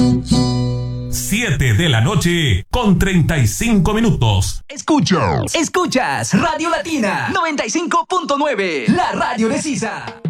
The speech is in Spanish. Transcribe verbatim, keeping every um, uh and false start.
siete de la noche con treinta y cinco minutos. Escuchas, escuchas Radio Latina noventa y cinco punto nueve, la radio de Sisa.